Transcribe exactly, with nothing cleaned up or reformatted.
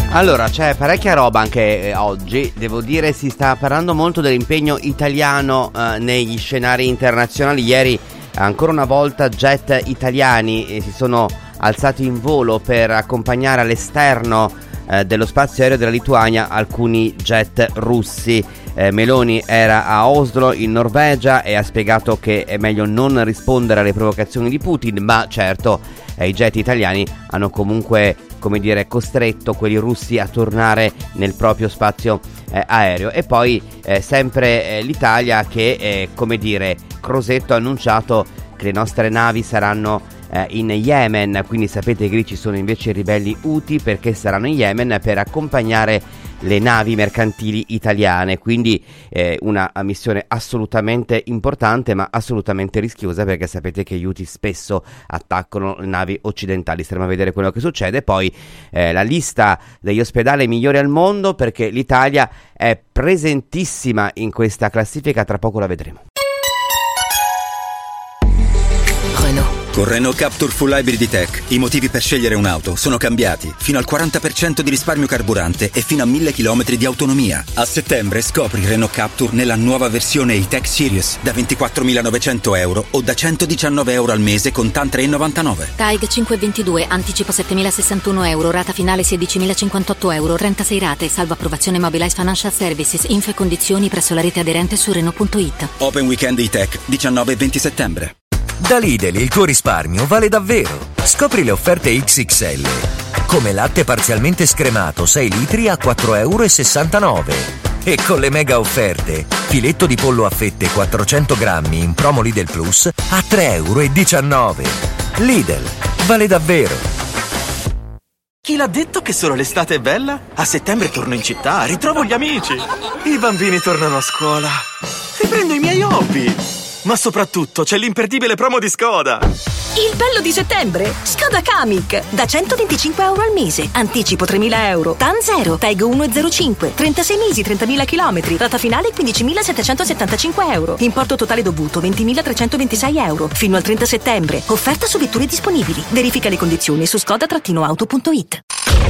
Allora, c'è parecchia roba anche eh, oggi. Devo dire, si sta parlando molto dell'impegno italiano eh, negli scenari internazionali. Ieri ancora una volta jet italiani eh, si sono alzati in volo per accompagnare all'esterno eh, dello spazio aereo della Lituania alcuni jet russi. eh, Meloni era a Oslo in Norvegia e ha spiegato che è meglio non rispondere alle provocazioni di Putin, ma certo eh, i jet italiani hanno comunque, come dire, costretto quelli russi a tornare nel proprio spazio eh, aereo. E poi eh, sempre eh, l'Italia che, eh, come dire, Crosetto ha annunciato che le nostre navi saranno eh, in Yemen, quindi sapete che lì ci sono invece i ribelli Houthi, perché saranno in Yemen per accompagnare le navi mercantili italiane, quindi eh, una missione assolutamente importante ma assolutamente rischiosa, perché sapete che gli Houthi spesso attaccano le navi occidentali. Staremo a vedere quello che succede. Poi eh, la lista degli ospedali migliori al mondo, perché l'Italia è presentissima in questa classifica, tra poco la vedremo. Con Renault Captur Full Hybrid E-Tech i motivi per scegliere un'auto sono cambiati. Fino al quaranta per cento di risparmio carburante e fino a mille chilometri di autonomia. A settembre scopri Renault Captur nella nuova versione E-Tech Series da ventiquattromilanovecento euro o da centodiciannove euro al mese con TAN tre virgola novantanove. T A I G cinquecentoventidue, anticipo settemilasessantuno euro, rata finale sedicimilacinquantotto euro, trentasei rate, salvo approvazione Mobilize Financial Services, info e condizioni presso la rete aderente su Renault punto it. Open Weekend E-Tech diciannove e venti settembre. Da Lidl il tuo risparmio vale davvero. Scopri le offerte X X L. Come latte parzialmente scremato sei litri a quattro virgola sessantanove euro. E con le mega offerte, filetto di pollo a fette quattrocento grammi in promo Lidl Plus a tre virgola diciannove euro. Lidl, vale davvero. Chi l'ha detto che solo l'estate è bella? A settembre torno in città, ritrovo gli amici. I bambini tornano a scuola. Riprendo i miei hobby. Ma soprattutto c'è l'imperdibile promo di Skoda. Il bello di settembre? Skoda Kamiq. Da centoventicinque euro al mese. Anticipo tremila euro. TAN zero. T A I G uno virgola zero cinque. trentasei mesi, trentamila chilometri. Rata finale quindicimilasettecentosettantacinque euro. Importo totale dovuto ventimilatrecentoventisei euro. Fino al trenta settembre. Offerta su vetture disponibili. Verifica le condizioni su skoda auto punto it.